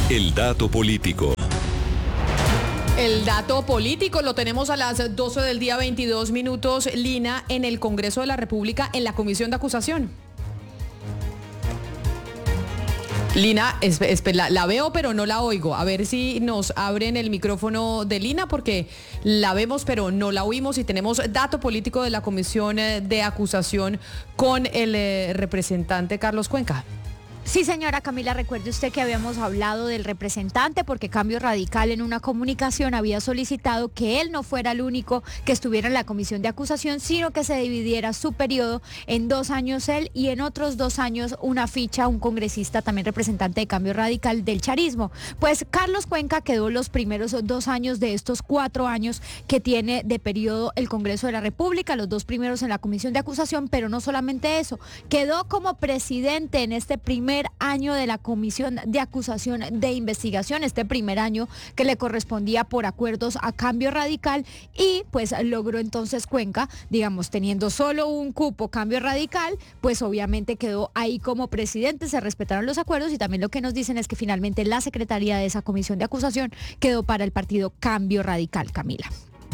El dato político. El dato político lo tenemos a las 12 del día, 22 minutos, Lina, en el Congreso de la República, en la Comisión de Acusación. Lina, la veo pero no la oigo. A ver si nos abren el micrófono de Lina, porque la vemos pero no la oímos, y tenemos dato político de la Comisión de Acusación con el representante Carlos Cuenca. Sí, señora Camila, recuerde usted que habíamos hablado del representante porque Cambio Radical en una comunicación había solicitado que él no fuera el único que estuviera en la comisión de acusación, sino que se dividiera su periodo en 2 años él y en otros 2 años una ficha, un congresista también representante de Cambio Radical del charismo. Pues Carlos Cuenca quedó los primeros 2 años de estos 4 años que tiene de periodo el Congreso de la República, los 2 primeros en la comisión de acusación, pero no solamente eso, quedó como presidente en este primer año de la Comisión de Acusación de Investigación, este primer año que le correspondía por acuerdos a Cambio Radical, y pues logró entonces Cuenca, digamos, teniendo solo un cupo Cambio Radical, pues obviamente quedó ahí como presidente, se respetaron los acuerdos, y también lo que nos dicen es que finalmente la secretaría de esa Comisión de Acusación quedó para el partido Cambio Radical, Camila.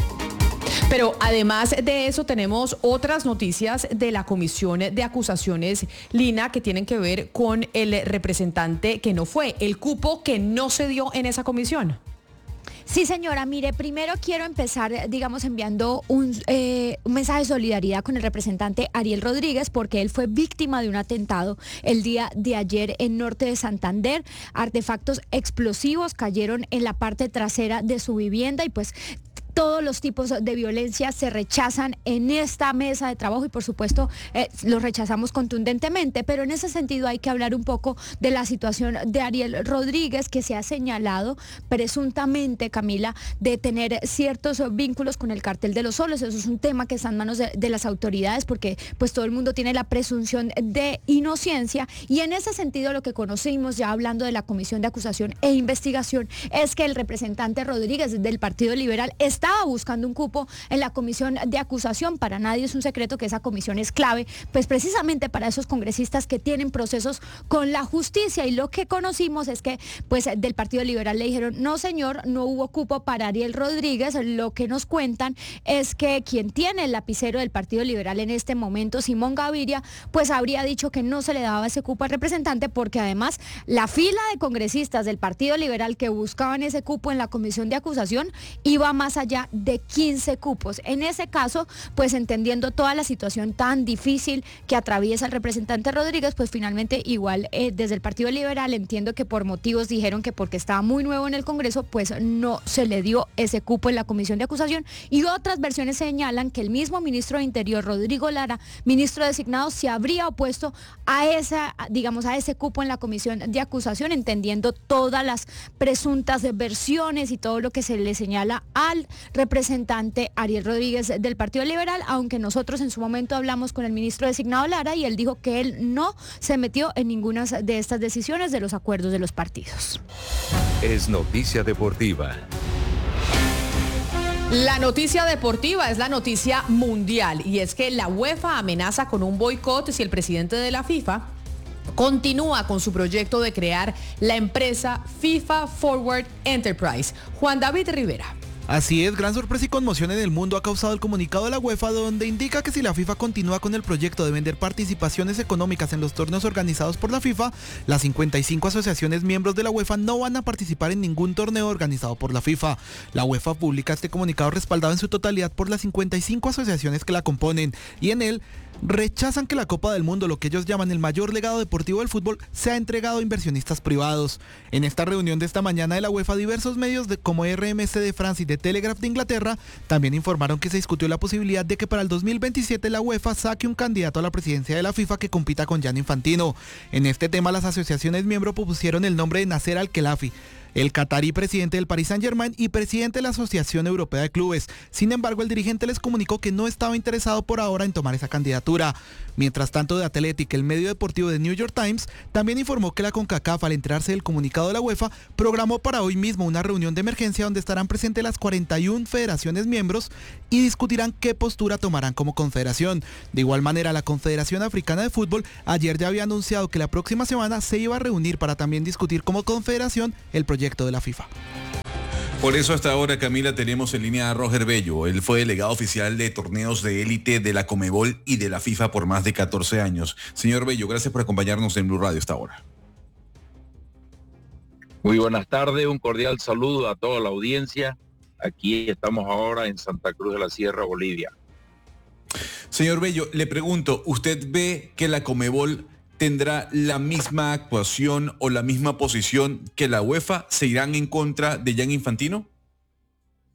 Pero además de eso tenemos otras noticias de la Comisión de Acusaciones, Lina, que tienen que ver con el representante que no fue, el cupo que no se dio en esa comisión. Sí, señora, mire, primero quiero empezar, digamos, enviando un mensaje de solidaridad con el representante Ariel Rodríguez, porque él fue víctima de un atentado el día de ayer en norte de Santander. Artefactos explosivos cayeron en la parte trasera de su vivienda, y pues todos los tipos de violencia se rechazan en esta mesa de trabajo, y por supuesto los rechazamos contundentemente, pero en ese sentido hay que hablar un poco de la situación de Ariel Rodríguez, que se ha señalado presuntamente, Camila, de tener ciertos vínculos con el Cartel de los Soles. Eso es un tema que está en manos de las autoridades, porque pues todo el mundo tiene la presunción de inocencia, y en ese sentido lo que conocimos, ya hablando de la Comisión de Acusación e Investigación, es que el representante Rodríguez del Partido Liberal estaba buscando un cupo en la Comisión de Acusación. Para nadie es un secreto que esa comisión es clave, pues precisamente para esos congresistas que tienen procesos con la justicia, y lo que conocimos es que pues del Partido Liberal le dijeron: no señor, no hubo cupo para Ariel Rodríguez. Lo que nos cuentan es que quien tiene el lapicero del Partido Liberal en este momento, Simón Gaviria, pues habría dicho que no se le daba ese cupo al representante, porque además la fila de congresistas del Partido Liberal que buscaban ese cupo en la Comisión de Acusación iba más allá de 15 cupos. En ese caso, pues entendiendo toda la situación tan difícil que atraviesa el representante Rodríguez, pues finalmente igual desde el Partido Liberal entiendo que por motivos dijeron que porque estaba muy nuevo en el Congreso, pues no se le dio ese cupo en la Comisión de Acusación, y otras versiones señalan que el mismo ministro de Interior, Rodrigo Lara, ministro designado, se habría opuesto a ese cupo en la Comisión de Acusación, entendiendo todas las presuntas versiones y todo lo que se le señala al representante Ariel Rodríguez del Partido Liberal, aunque nosotros en su momento hablamos con el ministro designado Lara y él dijo que él no se metió en ninguna de estas decisiones de los acuerdos de los partidos. Es noticia deportiva. La noticia deportiva es la noticia mundial, y es que la UEFA amenaza con un boicot si el presidente de la FIFA continúa con su proyecto de crear la empresa FIFA Forward Enterprise. Juan David Rivera. Así es, gran sorpresa y conmoción en el mundo ha causado el comunicado de la UEFA, donde indica que si la FIFA continúa con el proyecto de vender participaciones económicas en los torneos organizados por la FIFA, las 55 asociaciones miembros de la UEFA no van a participar en ningún torneo organizado por la FIFA. La UEFA publica este comunicado respaldado en su totalidad por las 55 asociaciones que la componen, y en él rechazan que la Copa del Mundo, lo que ellos llaman el mayor legado deportivo del fútbol, sea entregado a inversionistas privados. En esta reunión de esta mañana de la UEFA, diversos medios como RMC de Francia y de Telegraph de Inglaterra también informaron que se discutió la posibilidad de que para el 2027 la UEFA saque un candidato a la presidencia de la FIFA que compita con Gianni Infantino. En este tema, las asociaciones miembros propusieron el nombre de Nasser Al-Khelaifi. el catarí presidente del Paris Saint-Germain y presidente de la Asociación Europea de Clubes. Sin embargo, el dirigente les comunicó que no estaba interesado por ahora en tomar esa candidatura. Mientras tanto, The Athletic, el medio deportivo de New York Times, también informó que la CONCACAF, al enterarse del comunicado de la UEFA, programó para hoy mismo una reunión de emergencia donde estarán presentes las 41 federaciones miembros y discutirán qué postura tomarán como confederación. De igual manera, la Confederación Africana de Fútbol ayer ya había anunciado que la próxima semana se iba a reunir para también discutir como confederación el proyecto de la FIFA. Por eso hasta ahora, Camila, tenemos en línea a Roger Bello. Él fue delegado oficial de torneos de élite de la Conmebol y de la FIFA por más de 14 años. Señor Bello, gracias por acompañarnos en Blue Radio hasta ahora. Muy buenas tardes, un cordial saludo a toda la audiencia. Aquí estamos ahora en Santa Cruz de la Sierra, Bolivia. Señor Bello, le pregunto, ¿usted ve que la Conmebol tendrá la misma actuación o la misma posición que la UEFA? ¿Se irán en contra de Gianni Infantino?